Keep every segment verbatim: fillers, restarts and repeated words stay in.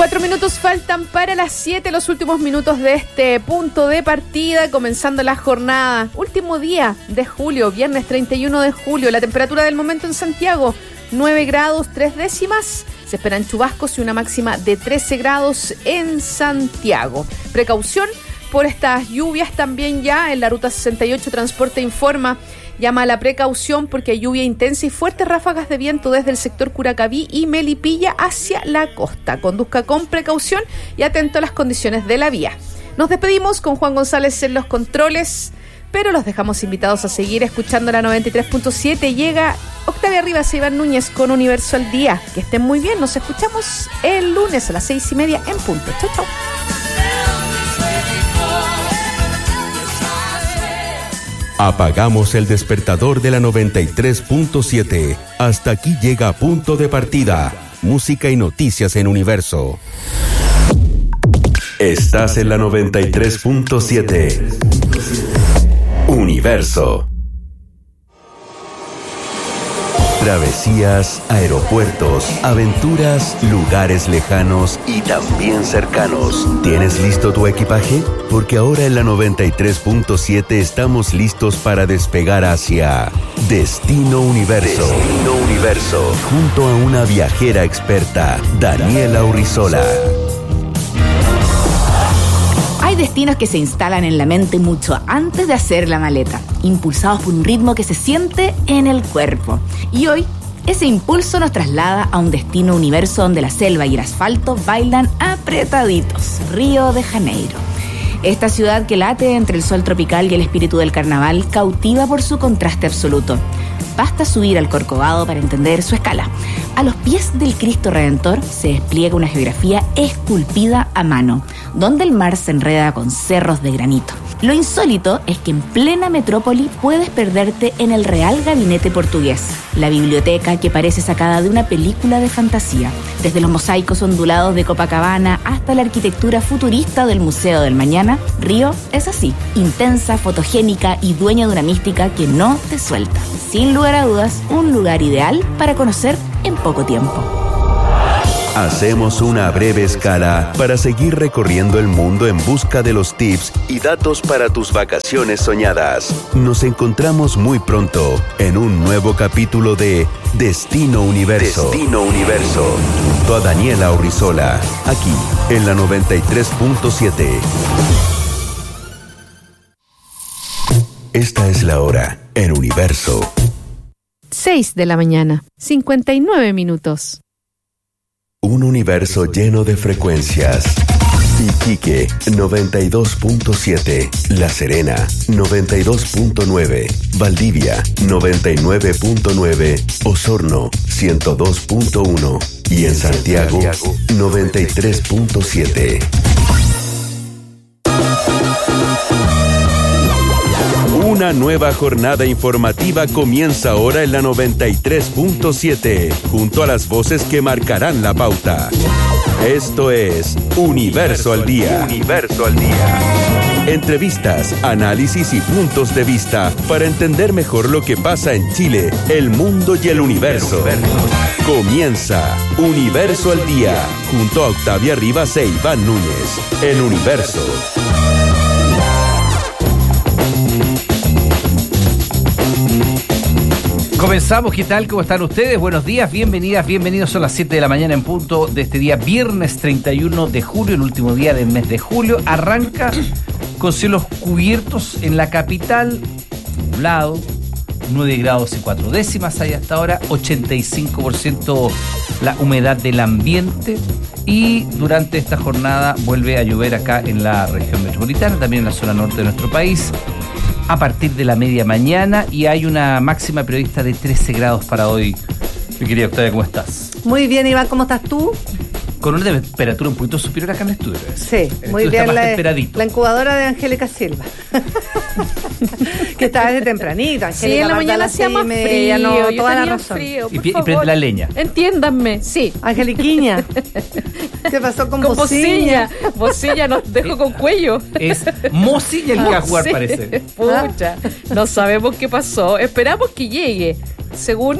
Cuatro minutos faltan para las siete, los últimos minutos de este punto de partida, comenzando la jornada. Último día de julio, viernes treinta y uno de julio. La temperatura del momento en Santiago, nueve grados, tres décimas. Se esperan chubascos y una máxima de trece grados en Santiago. Precaución por estas lluvias también ya en la ruta sesenta y ocho. Transporte informa, llama a la precaución porque hay lluvia intensa y fuertes ráfagas de viento desde el sector Curacaví y Melipilla hacia la costa. Conduzca con precaución y atento a las condiciones de la vía. Nos despedimos con Juan González en los controles, pero los dejamos invitados a seguir escuchando la noventa y tres punto siete. Llega Octavia Rivas e Iván Núñez con Universo al Día. Que estén muy bien, nos escuchamos el lunes a las seis y media en punto. Chau, chau. Apagamos el despertador de la noventa y tres punto siete. Hasta aquí llega Punto de Partida. Música y noticias en Universo. Estás en la noventa y tres punto siete. Universo. Travesías, aeropuertos, aventuras, lugares lejanos y también cercanos. ¿Tienes listo tu equipaje? Porque ahora en la noventa y tres punto siete estamos listos para despegar hacia Destino Universo. Destino Universo. Junto a una viajera experta, Daniela Urrizola. Hay destinos que se instalan en la mente mucho antes de hacer la maleta, impulsados por un ritmo que se siente en el cuerpo. Y hoy, ese impulso nos traslada a un destino universo donde la selva y el asfalto bailan apretaditos, Río de Janeiro. Esta ciudad que late entre el sol tropical y el espíritu del carnaval cautiva por su contraste absoluto. Basta subir al Corcovado para entender su escala. A los pies del Cristo Redentor se despliega una geografía esculpida a mano, donde el mar se enreda con cerros de granito. Lo insólito es que en plena metrópoli puedes perderte en el Real Gabinete Portugués, la biblioteca que parece sacada de una película de fantasía. Desde los mosaicos ondulados de Copacabana hasta la arquitectura futurista del Museo del Mañana, Río es así, intensa, fotogénica y dueña de una mística que no te suelta. Sin lugar a dudas, un lugar ideal para conocer en poco tiempo. Hacemos una breve escala para seguir recorriendo el mundo en busca de los tips y datos para tus vacaciones soñadas. Nos encontramos muy pronto en un nuevo capítulo de Destino Universo. Destino Universo. Junto a Daniela Urrizola, aquí en la noventa y tres punto siete. Esta es la hora en Universo. seis de la mañana, cincuenta y nueve minutos. Un universo lleno de frecuencias. Iquique, noventa y dos punto siete. La Serena, noventa y dos punto nueve. Valdivia, noventa y nueve punto nueve. Osorno, ciento dos punto uno. Y en Santiago, noventa y tres punto siete. Una nueva jornada informativa comienza ahora en la noventa y tres punto siete, junto a las voces que marcarán la pauta. Esto es Universo al Día. Universo al Día. Entrevistas, análisis y puntos de vista para entender mejor lo que pasa en Chile, el mundo y el universo. Comienza Universo al Día, junto a Octavia Rivas e Iván Núñez, en Universo. Comenzamos, ¿qué tal? ¿Cómo están ustedes? Buenos días, bienvenidas, bienvenidos. Son las siete de la mañana en punto de este día, viernes treinta y uno de julio, el último día del mes de julio. Arranca con cielos cubiertos en la capital, nublado, nueve grados y cuatro décimas hay hasta ahora, ochenta y cinco por ciento la humedad del ambiente. Y durante esta jornada vuelve a llover acá en la región metropolitana, también en la zona norte de nuestro país, a partir de la media mañana, y hay una máxima prevista de trece grados para hoy. Mi querida Octavia, ¿cómo estás? Muy bien, Iván, ¿cómo estás tú? Con una temperatura un poquito superior acá en el estudio. Sí, el muy estudio bien. Está más la, temperadito. La incubadora de Angélica Silva. Que está desde tempranito. Angélica, sí, en la mañana hacía más frío. No, yo toda la tenía razón. frío, y, y prende la leña. Entiéndanme, sí. Angeliquiña, ¿qué pasó con, con Bocilla? Bocilla nos dejó con cuello. Es Mocilla el que va a jugar, sí, parece. Pucha, no sabemos qué pasó. Esperamos que llegue. Según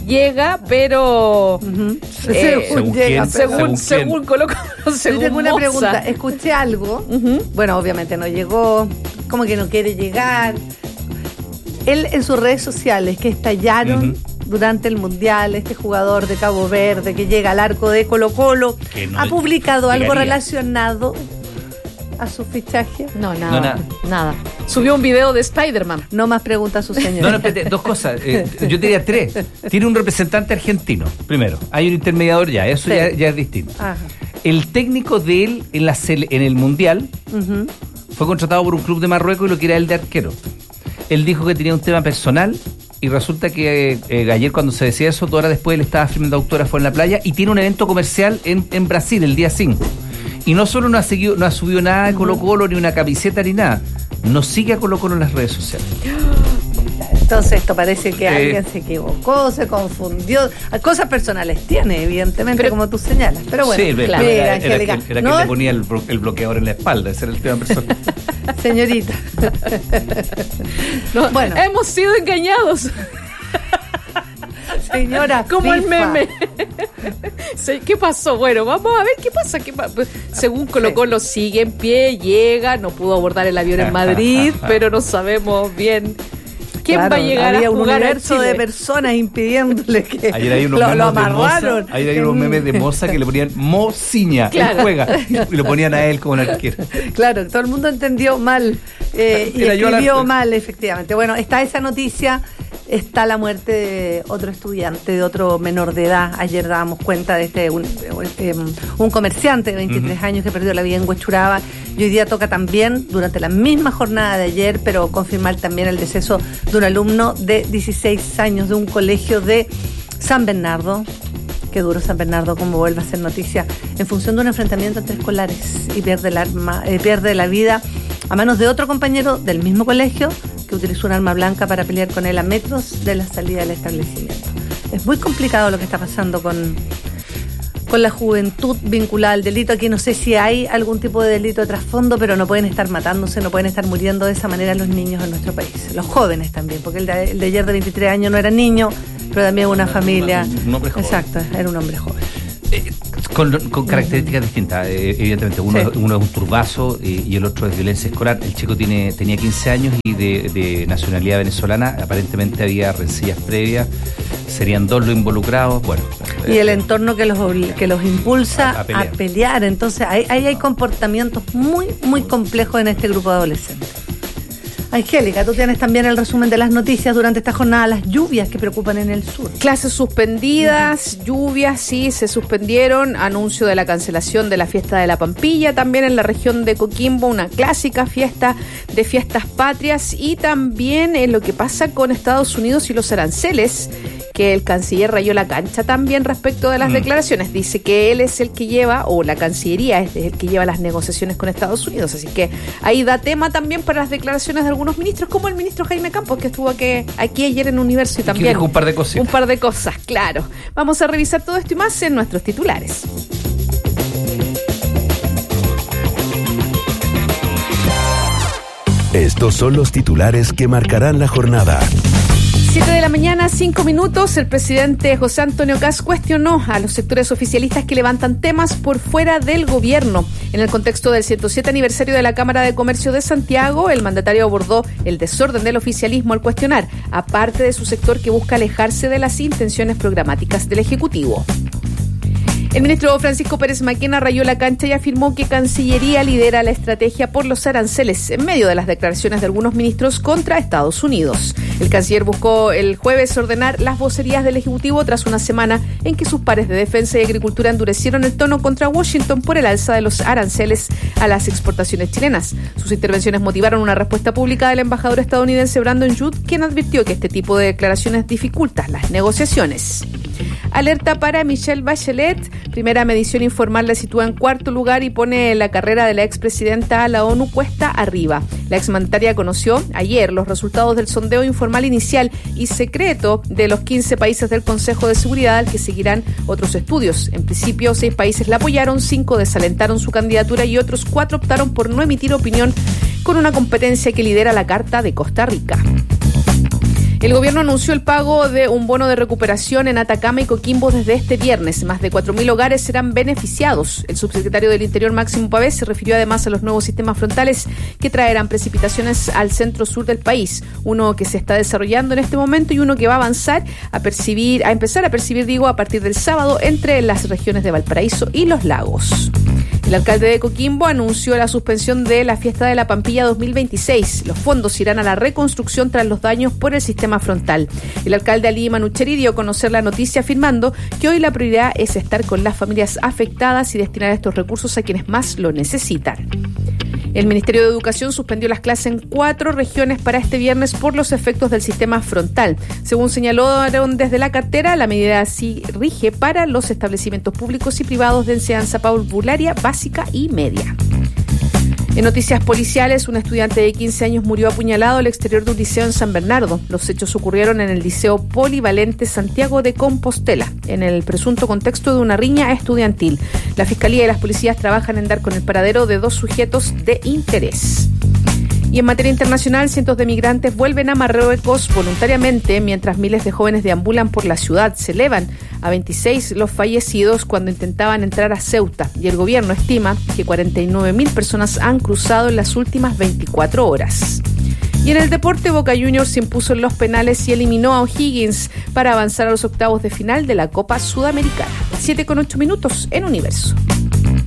llega, pero Uh-huh. eh, Según llega, quién, según, según según quién. Colo Colo, Yo según tengo una Moza. pregunta. Escuché algo. Ujú. Bueno, obviamente no llegó. Como que no quiere llegar. Él en sus redes sociales que estallaron Ujú. durante el Mundial, este jugador de Cabo Verde que llega al arco de Colo Colo, Que no ha publicado algo llegaría. relacionado a su fichaje. No, nada, No, nada. nada. Subió un video de Spider-Man. No más preguntas a su señor. No, no, espérate, dos cosas. Eh, yo te diría tres. Tiene un representante argentino, primero. Hay un intermediador ya, eso Sí. ya, ya es distinto. Ajá. El técnico de él en, la sele- en el Mundial Ujú. fue contratado por un club de Marruecos y lo quería él de arquero. Él dijo que tenía un tema personal y resulta que eh, ayer cuando se decía eso, dos horas después él estaba firmando autógrafo en la playa y tiene un evento comercial en, en Brasil el día cinco. Y no solo no ha, seguido, no ha subido nada de Colo Colo, ni una camiseta, ni nada. No sigue a Colo Colo en las redes sociales. Entonces esto parece que Eh. alguien se equivocó, se confundió. Cosas personales tiene, evidentemente, Pero- como tú señalas. Pero bueno, sí, claro. era, mira, era, Angélica, que, era no que le es- ponía el, blo- el bloqueador en la espalda, ese era el tema personal. señorita. No, Bueno. hemos sido engañados. Señora Como el FIFA. meme. Sí, ¿qué pasó? Bueno, vamos a ver qué pasa. ¿Qué pa- Según Colo Colo sigue en pie, llega, no pudo abordar el avión en Madrid, pero no sabemos bien quién Claro, va a llegar había a un jugar a universo Chile. de personas impidiéndole que Ayer hay unos lo, memes lo de amarraron. Moza, ayer hay unos memes de Moza que le ponían Mociña, Claro. él juega, y lo ponían a él como un arquero. Claro, todo el mundo entendió mal eh, y Era yo la- escribió mal, efectivamente. Bueno, está esa noticia, está la muerte de otro estudiante, de otro menor de edad. Ayer dábamos cuenta de este un, eh, un comerciante de veintitrés Ujú. años que perdió la vida en Huechuraba. Y hoy día toca también, durante la misma jornada de ayer, pero confirmar también el deceso de un alumno de dieciséis años de un colegio de San Bernardo. Qué duro San Bernardo, como vuelve a ser noticia, en función de un enfrentamiento entre escolares y pierde el arma, eh, pierde la vida a manos de otro compañero del mismo colegio que utilizó un arma blanca para pelear con él a metros de la salida del establecimiento. Es muy complicado lo que está pasando con, con la juventud vinculada al delito. Aquí no sé si hay algún tipo de delito de trasfondo, pero no pueden estar matándose, no pueden estar muriendo de esa manera los niños en nuestro país. Los jóvenes también, porque el de, el de ayer de veintitrés años no era niño, pero también una familia. un hombre joven. Exacto, era un hombre joven. Eh, con, con características distintas, eh, evidentemente. Uno, Sí. es, uno es un turbazo eh, y el otro es violencia escolar. El chico tiene tenía quince años y de, de nacionalidad venezolana. Aparentemente había rencillas previas. Serían dos los involucrados. Bueno. Y el eh, entorno que los obli- que los impulsa A- a a pelear. pelear. Entonces, ahí, ahí hay comportamientos muy, muy complejos en este grupo de adolescentes. Angélica, tú tienes también el resumen de las noticias durante esta jornada, las lluvias que preocupan en el sur. Clases suspendidas, lluvias, sí, se suspendieron. Anuncio de la cancelación de la fiesta de la Pampilla, también en la región de Coquimbo, una clásica fiesta de fiestas patrias. Y también en lo que pasa con Estados Unidos y los aranceles, que el canciller rayó la cancha también respecto de las Mm. declaraciones. Dice que él es el que lleva, o la Cancillería es el que lleva las negociaciones con Estados Unidos. Así que ahí da tema también para las declaraciones de algunos ministros, como el ministro Jaime Campos, que estuvo aquí, aquí ayer en Universo y que también dijo un par de cositas. un par de cosas, claro. Vamos a revisar todo esto y más en nuestros titulares. Estos son los titulares que marcarán la jornada. Siete de la mañana, cinco minutos. El presidente José Antonio Kast cuestionó a los sectores oficialistas que levantan temas por fuera del gobierno. En el contexto del ciento siete aniversario de la Cámara de Comercio de Santiago, el mandatario abordó el desorden del oficialismo al cuestionar, aparte de su sector que busca alejarse de las intenciones programáticas del Ejecutivo. El ministro Francisco Pérez Maquena rayó la cancha y afirmó que Cancillería lidera la estrategia por los aranceles en medio de las declaraciones de algunos ministros contra Estados Unidos. El canciller buscó el jueves ordenar las vocerías del Ejecutivo tras una semana en que sus pares de Defensa y Agricultura endurecieron el tono contra Washington por el alza de los aranceles a las exportaciones chilenas. Sus intervenciones motivaron una respuesta pública del embajador estadounidense Brandon Judd, quien advirtió que este tipo de declaraciones dificultan las negociaciones. Alerta para Michelle Bachelet. Primera medición informal la sitúa en cuarto lugar y pone la carrera de la expresidenta a la ONU cuesta arriba. La exmandataria conoció ayer los resultados del sondeo informal inicial y secreto de los quince países del Consejo de Seguridad, al que seguirán otros estudios. En principio, seis países la apoyaron, cinco desalentaron su candidatura y otros cuatro optaron por no emitir opinión, con una competencia que lidera la Carta de Costa Rica. El gobierno anunció el pago de un bono de recuperación en Atacama y Coquimbo desde este viernes. Más de cuatro mil hogares serán beneficiados. El subsecretario del Interior, Máximo Pavés, se refirió además a los nuevos sistemas frontales que traerán precipitaciones al centro-sur del país. Uno que se está desarrollando en este momento y uno que va a avanzar a percibir, a empezar a percibir, digo, a partir del sábado entre las regiones de Valparaíso y Los Lagos. El alcalde de Coquimbo anunció la suspensión de la Fiesta de la Pampilla dos mil veintiséis. Los fondos irán a la reconstrucción tras los daños por el sistema frontal. El alcalde Ali Manucheri dio a conocer la noticia afirmando que hoy la prioridad es estar con las familias afectadas y destinar estos recursos a quienes más lo necesitan. El Ministerio de Educación suspendió las clases en cuatro regiones para este viernes por los efectos del sistema frontal. Según señalaron desde la cartera, la medida así rige para los establecimientos públicos y privados de enseñanza parvularia, básica y media. En noticias policiales, un estudiante de quince años murió apuñalado al exterior de un liceo en San Bernardo. Los hechos ocurrieron en el Liceo Polivalente Santiago de Compostela, en el presunto contexto de una riña estudiantil. La Fiscalía y las policías trabajan en dar con el paradero de dos sujetos de interés. Y en materia internacional, cientos de migrantes vuelven a Marruecos voluntariamente, mientras miles de jóvenes deambulan por la ciudad. Se elevan a veintiséis los fallecidos cuando intentaban entrar a Ceuta, y el gobierno estima que cuarenta y nueve mil personas han cruzado en las últimas veinticuatro horas. Y en el deporte, Boca Juniors se impuso en los penales y eliminó a O'Higgins para avanzar a los octavos de final de la Copa Sudamericana. siete con ocho minutos en Universo.